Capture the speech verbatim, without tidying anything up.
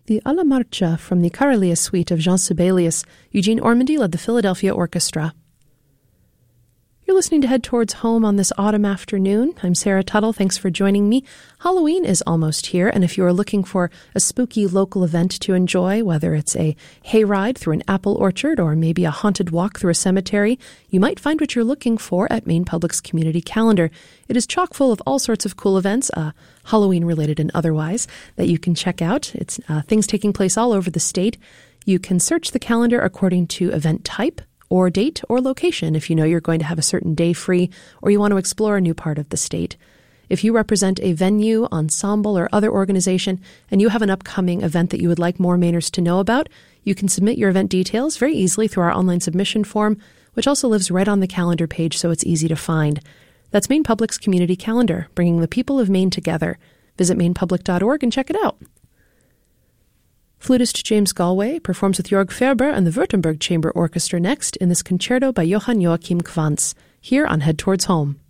The Alla Marcia from the Carolia suite of Jean Sibelius. Eugene Ormandy led the Philadelphia Orchestra. You're listening to Head Towards Home on this autumn afternoon. I'm Sarah Tuttle. Thanks for joining me. Halloween is almost here, and if you are looking for a spooky local event to enjoy, whether it's a hayride through an apple orchard or maybe a haunted walk through a cemetery, you might find what you're looking for at Maine Public's community calendar. It is chock full of all sorts of cool events, uh, Halloween-related and otherwise, that you can check out. It's uh, things taking place all over the state. You can search the calendar according to event type, or date or location if you know you're going to have a certain day free or you want to explore a new part of the state. If you represent a venue, ensemble, or other organization and you have an upcoming event that you would like more Mainers to know about, you can submit your event details very easily through our online submission form, which also lives right on the calendar page so it's easy to find. That's Maine Public's community calendar, bringing the people of Maine together. Visit maine public dot org and check it out. Flutist James Galway performs with Jörg Ferber and the Württemberg Chamber Orchestra next in this concerto by Johann Joachim Quantz, here on Head Towards Home.